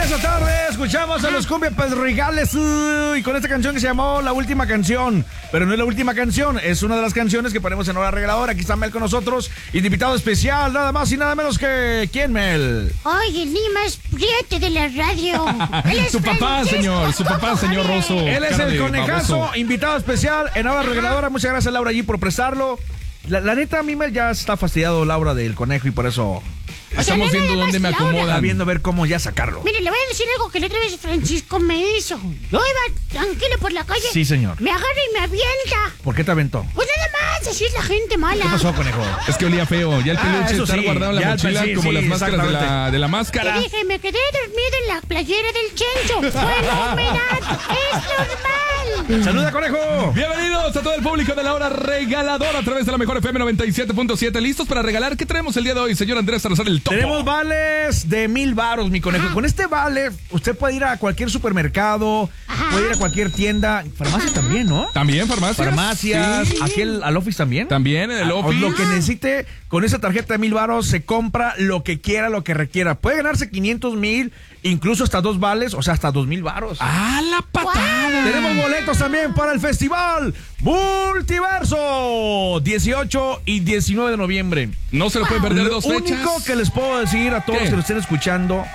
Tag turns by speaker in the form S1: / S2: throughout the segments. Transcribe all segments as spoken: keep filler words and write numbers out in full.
S1: esta tarde escuchamos a los Cumbia Pedregales uh, y con esta canción que se llamó La Última Canción. Pero no es la última canción, es una de las canciones que ponemos en Hora Regaladora. Aquí está Mel con nosotros y de invitado especial, nada más y nada menos que... ¿Quién, Mel?
S2: Ay, el niño más priete de la radio.
S3: Su papá, señor, su papá, señor Rosso.
S1: Él es
S3: Cara
S1: el
S3: de
S1: Conejazo,
S3: baboso.
S1: invitado especial en Hora Regaladora. Muchas gracias, Laura, allí por prestarlo. La, la neta, a mí Mel ya está fastidiado Laura del conejo y por eso...
S3: Estamos
S2: sea, no
S3: viendo
S2: nada
S3: dónde me
S2: más, Laura.
S1: Está
S3: acomodan.
S1: viendo ver cómo ya sacarlo.
S2: Mire, le voy a decir algo que la otra vez Francisco me hizo. Yo iba tranquilo por la calle.
S1: Sí, señor.
S2: Me agarra y me avienta.
S1: ¿Por qué te aventó?
S2: Pues nada más, así es la gente mala.
S1: ¿Qué pasó, conejo?
S3: Es que olía feo. Ya el
S1: Ah,
S3: peluche
S1: eso
S3: está
S1: sí,
S3: guardado en
S1: ya
S3: la
S1: el
S3: mochila
S1: pe- sí,
S3: como
S1: sí,
S3: las máscaras de la,
S1: exactamente.
S3: de la
S2: Te
S3: máscara.
S2: dije, me quedé dormido en la playera del Chencho. Fue la humedad. Es normal.
S1: ¡Saluda, conejo!
S3: Bienvenidos a todo el público de la Hora Regaladora a través de la mejor F M noventa y siete punto siete. ¿Listos para regalar? ¿Qué tenemos el día de hoy, señor Andrés Salazar, el topo?
S1: Tenemos vales de mil varos, mi conejo. Con este vale, usted puede ir a cualquier supermercado,
S2: Ajá.
S1: puede ir a cualquier tienda, farmacia también, ¿no?
S3: También farmacias.
S1: Farmacias,
S3: Sí.
S1: aquí el, al office también.
S3: También en el
S1: Ah,
S3: office.
S1: Lo que necesite, con esa tarjeta de mil varos se compra lo que quiera, lo que requiera. Puede ganarse quinientos mil, incluso hasta dos vales, o sea, hasta dos mil varos.
S3: ¡Ah, la patada!
S1: Tenemos boletos también para el Festival Multiverso, dieciocho y diecinueve de noviembre.
S3: No se lo pueden perder
S1: Lo
S3: dos fechas.
S1: único que les puedo decir a todos
S3: ¿Qué?
S1: que lo estén escuchando,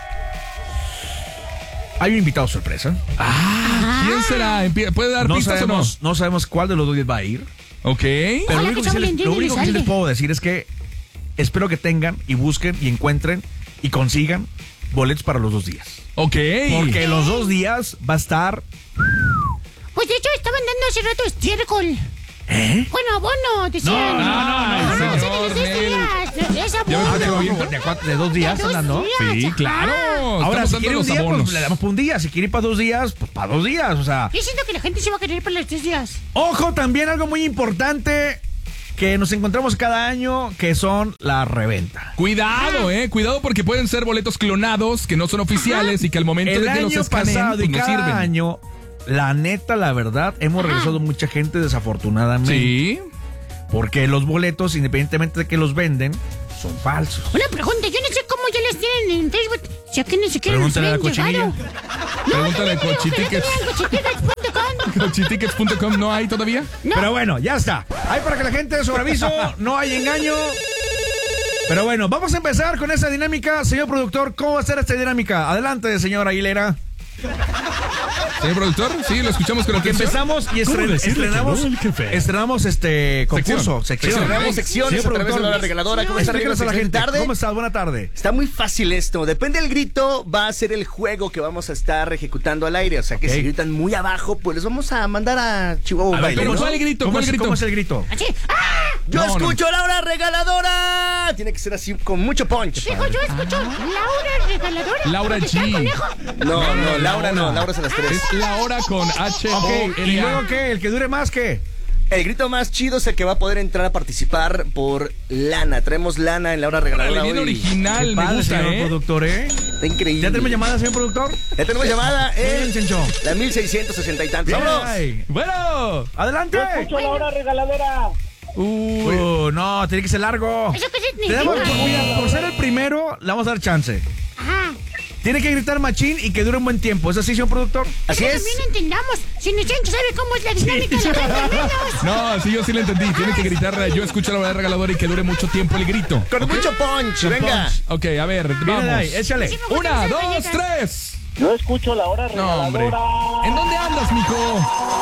S1: hay un invitado sorpresa.
S3: Ah, ¿quién será? Empie- ¿Puede dar
S1: No
S3: pistas
S1: sabemos, no sabemos cuál de los dos días va a ir.
S3: o no? Ok.
S1: Pero
S2: Ojalá
S1: lo único
S2: que
S1: que, sí
S2: sea
S1: les,
S2: Valentín
S1: lo único que sí
S2: Elizalde.
S1: les puedo decir es que espero que tengan y busquen y encuentren y consigan boletos para los dos días.
S3: Ok.
S1: Porque los dos días va a estar...
S2: Pues de hecho estaban dando hace rato estiércol.
S1: ¿Eh?
S2: Bueno, abono, decían.
S1: No, no, no, no,
S2: Van a
S3: no,
S2: hacer
S3: señor
S2: el de este
S3: Nel.
S2: día, de- Es
S3: ¿Ya
S2: abono.
S3: ves
S1: Ah,
S3: que
S1: de,
S3: tengo
S1: de,
S3: viento?
S1: de cuatro- de dos días,
S2: De dos
S1: hablando.
S2: días,
S3: Sí,
S2: ajá.
S3: claro.
S1: Ahora,
S3: Estamos
S1: si
S3: dando
S1: quiere un
S3: los
S1: día,
S3: abonos.
S1: pues le damos para un día. Si quiere ir para dos días, pues para dos días. O sea,
S2: Yo siento que la gente se va a querer para los tres días.
S1: ojo, también algo muy importante que nos encontramos cada año, que son la reventa.
S3: Cuidado, eh. Cuidado porque pueden ser boletos clonados que no son oficiales y que al momento
S1: El
S3: de que los
S1: año
S3: escaneen,
S1: pasado
S3: pues
S1: y
S3: no
S1: cada
S3: sirven.
S1: año, la neta, la verdad, hemos regresado mucha gente desafortunadamente.
S3: Sí.
S1: Porque los boletos, independientemente de que los venden, son falsos.
S2: Una pregunta, yo no sé cómo ya les tienen en Facebook. Si aquí ni siquiera nos
S1: Pregúntale a la
S2: habían
S1: cochinilla.
S2: llegado.
S3: Pregúntale a
S2: No,
S3: Cochitickets.
S2: cochitickets punto com.
S3: Cochitickets punto com no hay todavía.
S2: No.
S1: Pero bueno, ya está. Hay para que la gente sobre aviso, no hay engaño. Pero bueno, vamos a empezar con esa dinámica. Señor productor, ¿cómo va a ser esta dinámica? Adelante, señor Aguilera.
S3: Señor productor, sí, lo escuchamos con
S1: Que
S3: atención.
S1: empezamos y
S4: ¿Cómo
S1: estren-
S4: decirle que
S1: estrenamos,
S4: no, el jefe?
S1: estrenamos este concurso, sección.
S3: Sección.
S5: Tenemos secciones
S1: Señor
S5: a través de la
S1: productor,
S5: Hora Regaladora. ¿Cómo están,
S1: explícanos
S5: amigos?
S1: a la
S5: Excelente
S1: gente.
S5: tarde.
S1: ¿Cómo estás? Buena tarde.
S5: Está muy fácil esto. Depende del grito, va a ser el juego que vamos a estar ejecutando al aire. O sea que
S1: Ok.
S5: si gritan muy abajo, pues les vamos a mandar a Chihuahua un
S1: A ver,
S5: baile,
S3: ¿cómo
S5: ¿no?
S3: cuál el grito?
S1: ¿Cómo
S3: ¿Cuál
S1: es,
S3: grito?
S1: ¿Cómo es el grito?
S2: Así. ¡Ah!
S5: Yo
S3: No, no.
S5: escucho la Hora Regaladora. Tiene que ser así con mucho punch.
S2: Dijo, yo escucho Laura Regaladora.
S3: Laura
S2: ¿Dónde está el
S3: G.
S2: conejo?
S5: No, no, Laura no. Laura es a las tres.
S3: Es la hora con H
S1: Ok,
S3: O
S1: ¿y
S3: L
S1: luego
S3: A.
S1: qué? ¿El que dure más qué?
S5: El grito más chido es el que va a poder entrar a participar por lana. Traemos lana en la Hora Regaladora
S3: Bien
S5: hoy.
S3: original,
S1: Qué
S3: me
S1: padre,
S3: gusta,
S1: señor
S3: ¿eh?
S1: productor, ¿eh?
S5: Está increíble.
S1: ¿Ya tenemos llamada, señor productor?
S5: Ya tenemos llamada
S1: Muy bien,
S5: en
S1: Chencho.
S5: la mil seiscientos sesenta y tantos.
S1: Bien,
S5: ¡Vámonos!
S1: ay.
S3: Bueno.
S1: ¡Adelante!
S6: Escucho la hora regaladora.
S1: Uh, no, tiene que ser largo.
S2: ¿Eso qué
S1: Tenemos,
S2: significa?
S1: mira, por ser el primero, le vamos a dar chance.
S2: Ajá.
S1: Tiene que gritar machín y que dure un buen tiempo. ¿Es así, señor productor?
S5: Así
S2: Que
S5: es.
S2: también entendamos. Si ni Chencho sabe cómo es la dinámica, la gente menos.
S3: No, sí, yo sí lo entendí. Tiene que gritar, yo escucho la hora regaladora y que dure mucho tiempo el grito.
S5: Con mucho punch, venga.
S3: Ok, a ver,
S1: Viene de
S3: vamos.
S1: ahí, échale.
S2: Sí, me gusta
S3: Una,
S2: que sean
S3: dos,
S2: galletas.
S3: tres.
S6: Yo escucho la hora
S3: No, hombre.
S6: regaladora.
S3: ¿En dónde andas, mijo?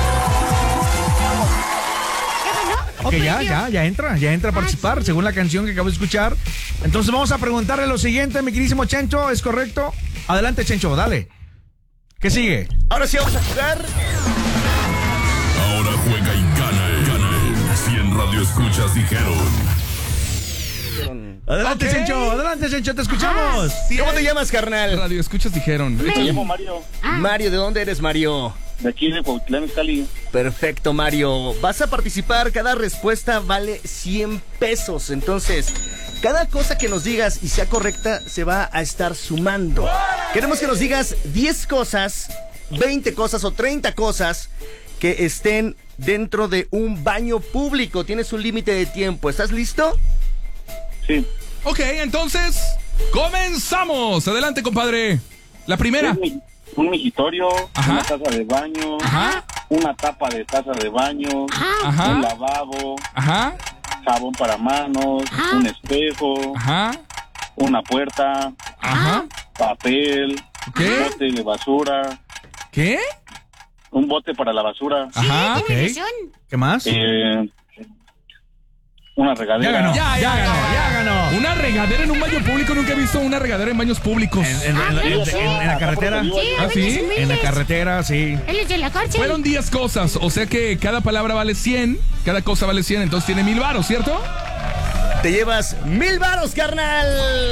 S2: ¿Ya ganó?
S1: Ok,
S2: ¿O
S1: ya,
S2: perdió?
S1: ya, ya entra, ya entra a participar
S2: sí.
S1: según la canción que acabo de escuchar. Entonces vamos a preguntarle lo siguiente, mi queridísimo Chencho, ¿es correcto? Adelante, Chencho, dale. ¿Qué sigue?
S5: Ahora sí vamos a jugar.
S4: Ahora juega y gana, gana. Si en Radio Escuchas dijeron.
S1: Adelante,
S3: Ok.
S1: Chencho, adelante, Chencho, te escuchamos.
S5: ¿Cómo te llamas, carnal?
S3: Radio escuchas dijeron.
S6: Me llamo Mario,
S2: Ah.
S5: Mario, ¿de dónde eres, Mario?
S6: de aquí de Cuauhtlán, Cali.
S5: Perfecto, Mario. Vas a participar. Cada respuesta vale cien pesos. Entonces, cada cosa que nos digas y sea correcta se va a estar sumando. Queremos que nos digas diez cosas, veinte cosas o treinta cosas que estén dentro de un baño público. Tienes un límite de tiempo. ¿Estás listo?
S6: Sí.
S3: Ok, entonces, comenzamos. Adelante, compadre. La primera.
S6: Un, mi- un migitorio,
S3: Ajá.
S6: una taza de baño,
S3: Ajá.
S6: una tapa de taza de baño,
S3: Ajá.
S6: un lavabo,
S3: Ajá.
S6: jabón para manos,
S2: Ajá.
S6: un espejo,
S3: Ajá.
S6: una puerta,
S3: Ajá.
S6: papel,
S3: ¿Qué?
S6: un bote de basura,
S3: ¿Qué?
S6: un bote para la basura,
S3: Ajá.
S2: Tiene
S1: ok.
S2: razón.
S1: ¿Qué más?
S6: eh, una
S1: Ya
S6: regadera.
S1: ganó.
S3: Ya,
S1: Ya,
S3: ya,
S1: ganó,
S3: ya.
S1: ya ganó.
S3: Una regadera en un baño público. Nunca he visto una regadera en baños públicos.
S1: En, en- en- en- en- en la carretera.
S2: Sí,
S3: ¿Ah, sí?
S2: Benny
S1: En la
S2: Smith.
S1: carretera, sí.
S2: Él es de la cárcel.
S3: Fueron diez cosas, o sea que cada palabra vale cien, cada cosa vale cien, entonces tiene mil varos, ¿cierto?
S5: Te llevas mil varos, carnal.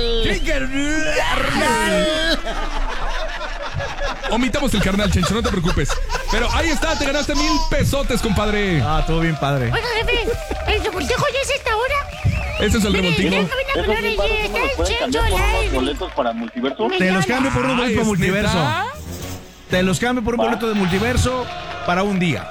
S5: Carnal.
S3: Omitamos el carnal, Chencho, no te preocupes. Pero ahí está, te ganaste mil pesotes, compadre.
S1: Ah, todo bien padre.
S2: Oiga, jefe, ¿el revoltejo ya es esta hora?
S3: Ese es el
S2: Mire,
S3: revoltijo.
S2: ya cabina
S6: Esos
S2: color
S6: mil
S2: y
S6: baros,
S2: está
S6: ¿cómo los
S2: el
S6: pueden
S2: Chencho
S6: cambiar por
S2: al
S6: unos
S2: aire.
S6: boletos para multiverso?
S2: Me
S1: Te los
S2: llama.
S1: cambio por unos
S3: Ah,
S1: boletos
S3: ¿es
S1: multiverso.
S3: neta?
S1: Te los cambio por un boleto de multiverso para un día.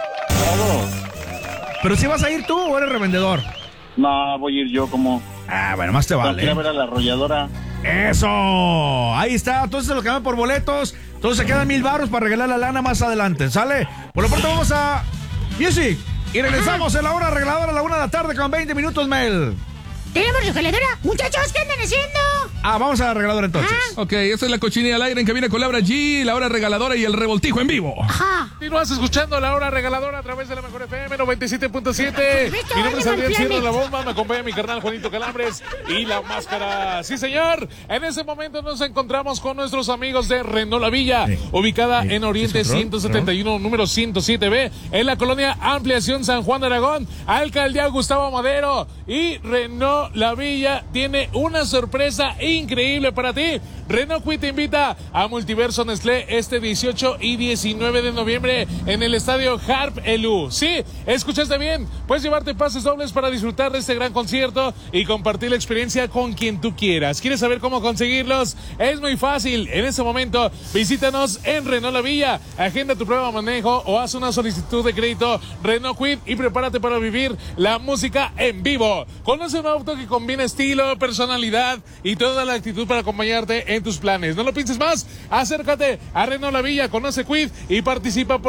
S1: Pero si vas a ir tú o eres revendedor.
S6: No, voy a ir yo como...
S1: Ah, bueno, más te
S6: Tengo que ir a
S1: vale.
S6: ver a la arrolladora.
S1: Eso. Ahí está. Entonces se lo cambian por boletos. Entonces se quedan mil baros para regalar la lana más adelante. ¿Sale? Por lo pronto vamos a Music. Y regresamos en la hora arregladora a la una de la tarde con veinte minutos, Mel.
S2: ¿Tenemos regaladora? Muchachos, ¿qué andan haciendo?
S1: Ah, vamos a la arregladora entonces.
S3: Ok, esa es la cochinilla al aire en cabina con Laura G, la hora regaladora y el revoltijo en vivo.
S2: Ajá.
S7: Continúas escuchando la hora regaladora a través de la mejor F M noventa y siete punto siete.
S2: Listo,
S7: Mi nombre es
S2: Animal
S7: Adrián Sierra
S2: Planet.
S7: La Bomba, me acompaña mi carnal Juanito Calambres y la máscara. Sí, señor. En ese momento nos encontramos con nuestros amigos de Renault La Villa,
S1: Sí.
S7: ubicada
S1: Sí.
S7: en Oriente
S1: ¿Es control?
S7: ciento setenta y uno, número ciento siete B, en la colonia Ampliación San Juan de Aragón, Alcaldía Gustavo Madero. Y Renault La Villa tiene una sorpresa increíble para ti. Renault Kwid te invita a Multiverso Nestlé este dieciocho y diecinueve de noviembre en el estadio Harp Elú. Sí, escuchaste bien. Puedes llevarte pases dobles para disfrutar de este gran concierto y compartir la experiencia con quien tú quieras. ¿Quieres saber cómo conseguirlos? Es muy fácil. En este momento, visítanos en Renault La Villa. Agenda tu prueba de manejo o haz una solicitud de crédito Renault Kwid y prepárate para vivir la música en vivo. Conoce un auto que combina estilo, personalidad y toda la actitud para acompañarte en tus planes. No lo pienses más. Acércate a Renault La Villa, conoce Kwid y participa por